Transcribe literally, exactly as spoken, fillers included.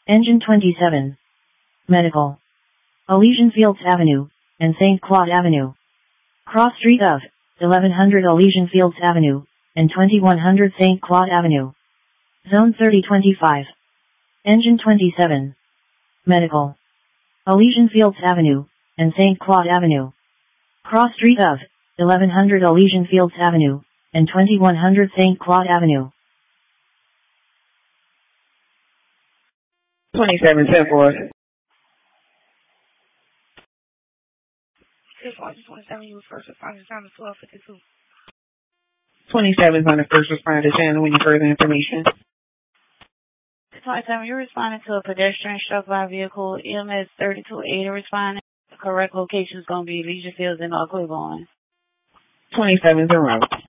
Engine twenty-seven. Medical. Elysian Fields Avenue, and Saint Claude Avenue. Cross street of, eleven hundred Elysian Fields Avenue, and twenty-one hundred Saint Claude Avenue. Zone thirty twenty-five. Engine twenty-seven. Medical. Elysian Fields Avenue, and Saint Claude Avenue. Cross street of, eleven hundred Elysian Fields Avenue, and twenty-one hundred Saint Claude Avenue. twenty-seven ten four. twenty-seven, you were first responder, time is twelve fifty-two. twenty-seven is on the first responder channel. We need further information. twenty-seven, you're responding to a pedestrian struck by a vehicle. E M S thirty-two eighty responding. The correct location is going to be Elysian Fields in North Cleveland. twenty-seven is en route.